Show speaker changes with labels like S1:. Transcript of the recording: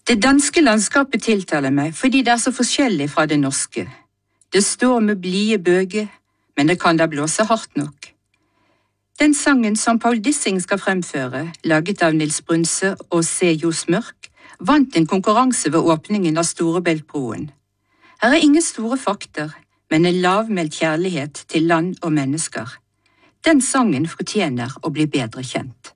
S1: Det danske landskapet tiltaler meg fordi det er så forskjellig fra det norske. Det står med blide bøger, men det kan da blåse hardt nok. Den sangen som Paul Dissing skal fremføre, laget av Nils Brunse og C. Johs Mørk, vant en konkurranse ved åpningen av Storebeltbroen. Her er ingen store fakter, men en lavmælt kjærlighet til land og mennesker. Den sangen fortjener å bli bedre kjent.